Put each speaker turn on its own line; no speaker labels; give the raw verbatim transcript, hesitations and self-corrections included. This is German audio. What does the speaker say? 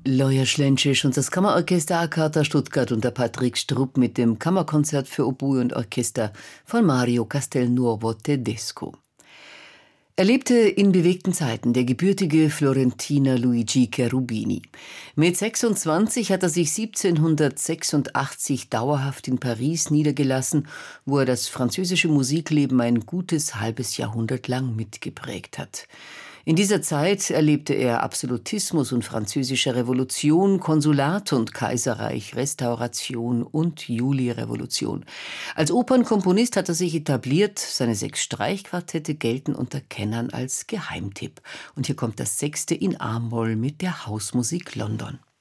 Loja Schlentschisch und das Kammerorchester Akata Stuttgart unter Patrick Strupp mit dem Kammerkonzert für Oboe und Orchester von Mario Castelnuovo Tedesco. Er lebte in bewegten Zeiten, der gebürtige Florentiner Luigi Cherubini. Mit sechsundzwanzig hat er sich siebzehnhundertsechsundachtzig dauerhaft in Paris niedergelassen, wo er das französische Musikleben ein gutes halbes Jahrhundert lang mitgeprägt hat. In dieser Zeit erlebte er Absolutismus und französische Revolution, Konsulat und Kaiserreich, Restauration und Julirevolution. Als Opernkomponist hat er sich etabliert. Seine sechs Streichquartette gelten unter Kennern als Geheimtipp. Und hier kommt das sechste in A-Moll mit der Hausmusik London.